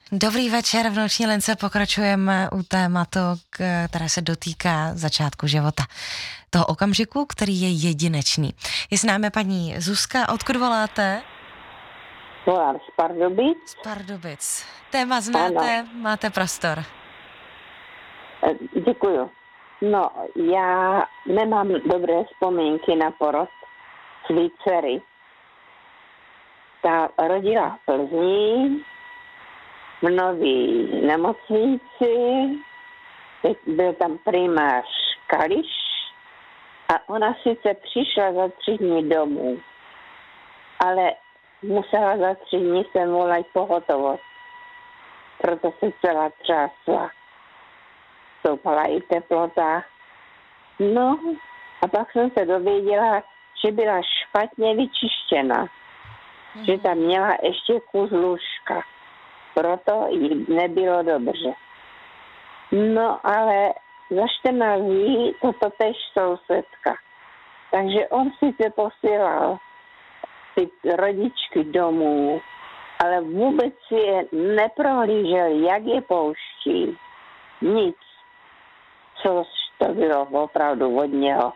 Dobrý večer, v Noční lince pokračujeme u tématu, které se dotýká začátku života. Toho okamžiku, který je jedinečný. Je s námi paní Zuzka, odkud voláte? Volám z Pardubic. Z Pardubic. Téma znáte, ano. Máte prostor. Děkuju. No, já nemám dobré vzpomínky na porod svý dcery. Ta rodila v Plzni, v Nový nemocnici, byl tam primář Kališ a ona sice přišla za 3 dny domů, ale musela za 3 dny sem volat pohotovost, proto se celá třásla. Stoupala i teplota. No a pak jsem se dověděla, že byla špatně vyčištěna, že tam měla ještě kus lůžka. Proto jí nebylo dobře. No ale za 14 dní to totéž sousedka. Takže on sice posílal ty rodičky domů, ale vůbec si je neprohlížel, jak je pouští. Nic. Což to bylo opravdu od něho.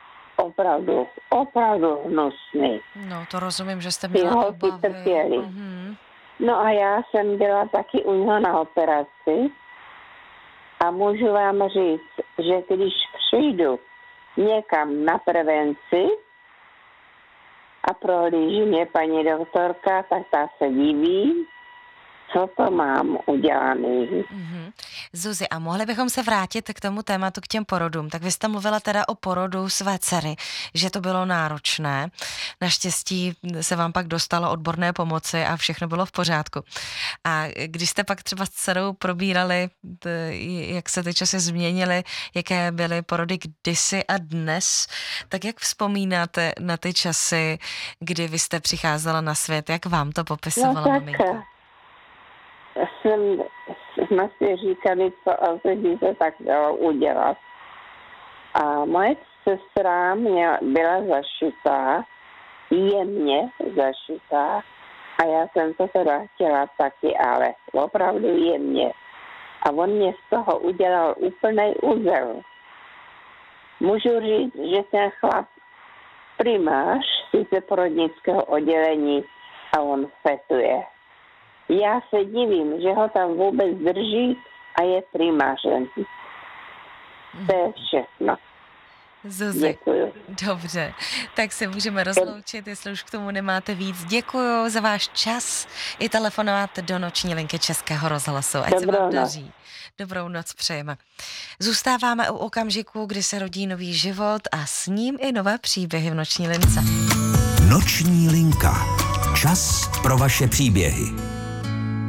Opravdu hnusný. No, to rozumím, že jste měla obavy. Trpěli. No a já jsem byla taky u něho na operaci a můžu vám říct, že když přijdu někam na prevenci a prohlíží mě paní doktorka, tak ta se diví, co to mám udělaný. Zuzi, a mohli bychom se vrátit k tomu tématu, k těm porodům. Tak vy jste mluvila teda o porodu své dcery, že to bylo náročné. Naštěstí se vám pak dostalo odborné pomoci a všechno bylo v pořádku. A když jste pak třeba s dcerou probírali, jak se ty časy změnily, jaké byly porody kdysi a dnes, tak jak vzpomínáte na ty časy, kdy vy jste přicházela na svět? Jak vám to popisovala maminka? Jsme si říkali, co asi by se tak dalo udělat. A moje sestra byla zašitá, jemně zašitá, a já jsem to teda chtěla taky, ale opravdu jemně. A on mě z toho udělal úplnej uzel. Můžu říct, že ten chlap primář sice porodnického oddělení a on fetuje. Já se divím, že ho tam vůbec drží a je primářem. To je všechno. Zuzi, děkuju. Dobře, tak se můžeme rozloučit, jestli už k tomu nemáte víc. Děkuju za váš čas i telefonovat do Noční linky Českého rozhlasu. Ať se vám daří. Dobrou noc přejeme. Zůstáváme u okamžiku, kdy se rodí nový život a s ním i nové příběhy v Noční lince. Noční linka. Čas pro vaše příběhy.